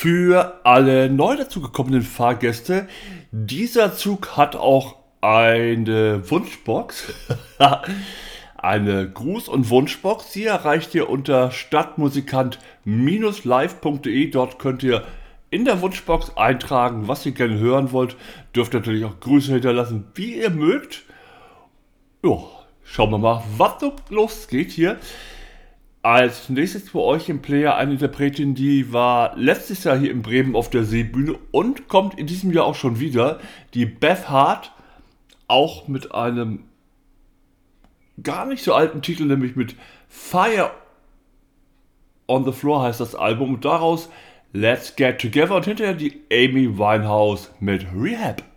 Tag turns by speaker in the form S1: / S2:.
S1: Für alle neu dazugekommenen Fahrgäste, dieser Zug hat auch eine Wunschbox. Eine Gruß- und Wunschbox. Die erreicht ihr unter stadtmusikant-live.de. Dort könnt ihr in der Wunschbox eintragen, was ihr gerne hören wollt. Dürft natürlich auch Grüße hinterlassen, wie ihr mögt. Ja, schauen wir mal, was so losgeht hier. Als nächstes für euch im Player eine Interpretin, die war letztes Jahr hier in Bremen auf der Seebühne und kommt in diesem Jahr auch schon wieder. Die Beth Hart, auch mit einem gar nicht so alten Titel, nämlich mit Fire on the Floor heißt das Album. Und daraus Let's Get Together und hinterher die Amy Winehouse mit Rehab.